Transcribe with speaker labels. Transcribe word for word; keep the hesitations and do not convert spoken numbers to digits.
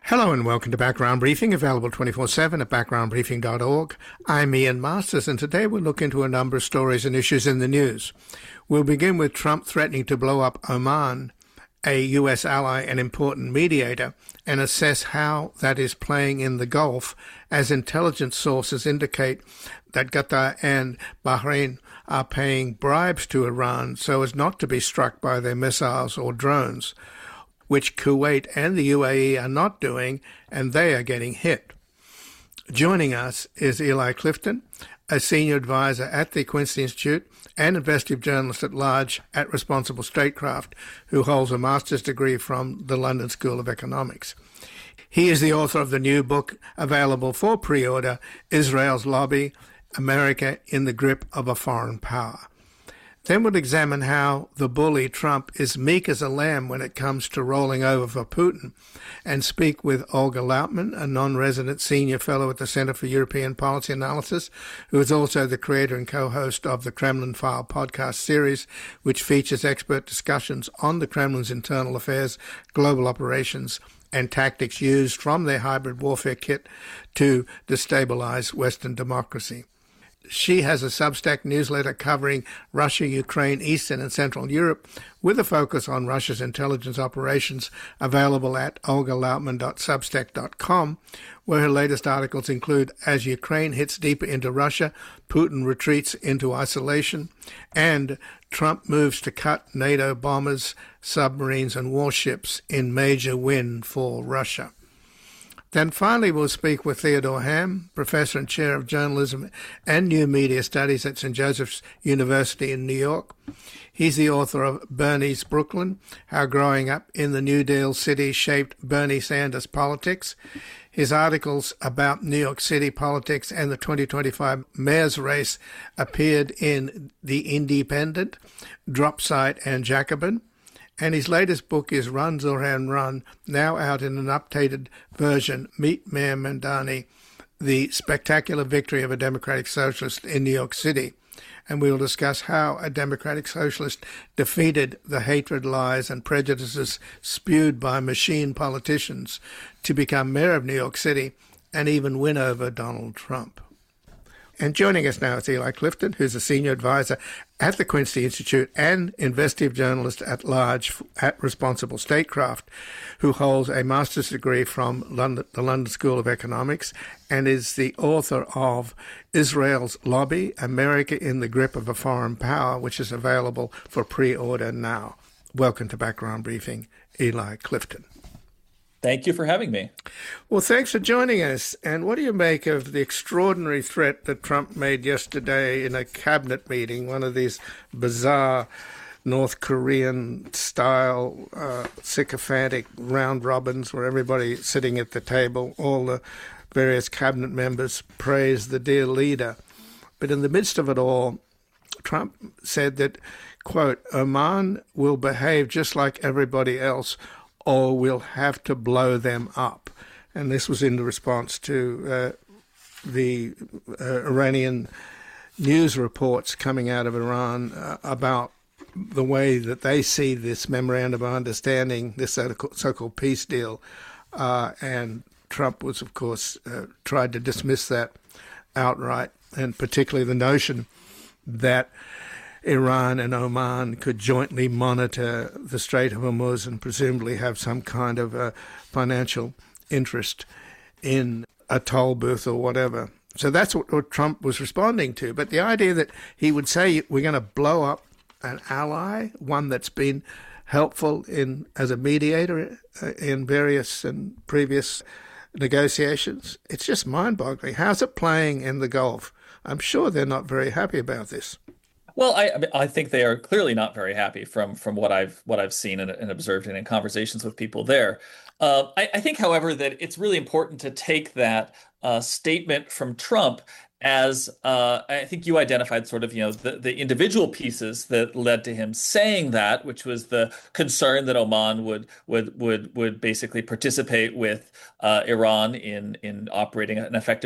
Speaker 1: Hello and welcome to Background Briefing, available twenty-four seven at background briefing dot org. I'm Ian Masters, and today we'll look into a number of stories and issues in the news. We'll begin with Trump threatening to blow up Oman, a U S ally and important mediator, and assess how that is playing in the Gulf, as intelligence sources indicate that Qatar and Bahrain are paying bribes to Iran so as not to be struck by their missiles or drones, which Kuwait and the U A E are not doing, and they are getting hit. Joining us is Eli Clifton, a senior advisor at the Quincy Institute and investigative journalist at large at Responsible Statecraft, who holds a master's degree from the London School of Economics. He is the author of the new book available for pre-order, Israel's Lobby, America in the Grip of a Foreign Power. Then we'll examine how the bully Trump is meek as a lamb when it comes to rolling over for Putin, and speak with Olga Lautman, a non-resident senior fellow at the Center for European Policy Analysis, who is also the creator and co-host of the Kremlin File podcast series, which features expert discussions on the Kremlin's internal affairs, global operations, and tactics used from their hybrid warfare kit to destabilize Western democracy. She has a Substack newsletter covering Russia, Ukraine, Eastern and Central Europe, with a focus on Russia's intelligence operations, available at olga lautman dot substack dot com, where her latest articles include As Ukraine Hits Deeper into Russia, Putin Retreats into Isolation, and Trump Moves to Cut NATO Bombers, Submarines and Warships in Major Win for Russia. Then finally we'll speak with Theodore Ham, Professor and Chair of Journalism and New Media Studies at Saint Joseph's University in New York. He's the author of Bernie's Brooklyn, How Growing Up in the New Deal City Shaped Bernie Sanders Politics. His articles about New York City politics and the twenty twenty-five mayor's race appeared in The Independent, Dropsite and Jacobin. And his latest book is Run, Zoran, Run, now out in an updated version, Meet Mayor Mamdani, the spectacular victory of a Democratic Socialist in New York City. And we will discuss how a Democratic Socialist defeated the hatred, lies, and prejudices spewed by machine politicians to become mayor of New York City and even win over Donald Trump. And joining us now is Eli Clifton, who's a senior advisor at the Quincy Institute and investigative journalist at large at Responsible Statecraft, who holds a master's degree from London, the London School of Economics, and is the author of Israel's Lobby, America in the Grip of a Foreign Power, which is available for pre-order now. Welcome to Background Briefing, Eli Clifton.
Speaker 2: Thank you for having me.
Speaker 1: Well, thanks for joining us. And what do you make of the extraordinary threat that Trump made yesterday in a cabinet meeting, one of these bizarre North Korean-style uh, sycophantic round robins where everybody sitting at the table, all the various cabinet members praise the dear leader. But in the midst of it all, Trump said that, quote, Oman will behave just like everybody else, or we'll have to blow them up. And this was in response to uh, the uh, Iranian news reports coming out of Iran uh, about the way that they see this memorandum of understanding, this so-called peace deal. Uh, and Trump was, of course, uh, tried to dismiss that outright, and particularly the notion that Iran and Oman could jointly monitor the Strait of Hormuz and presumably have some kind of a financial interest in a toll booth or whatever. So that's what, what Trump was responding to. But the idea that he would say we're going to blow up an ally, one that's been helpful in as a mediator in various and previous negotiations, it's just mind-boggling. How's it playing in the Gulf? I'm sure they're not very happy about this.
Speaker 2: Well, I I think they are clearly not very happy from from what I've what I've seen and, and observed and in conversations with people there. Uh, I, I think, however, that it's really important to take that uh, statement from Trump as uh, I think you identified sort of, you know, the, the individual pieces that led to him saying that, which was the concern that Oman would would would would basically participate with uh, Iran in in operating an effective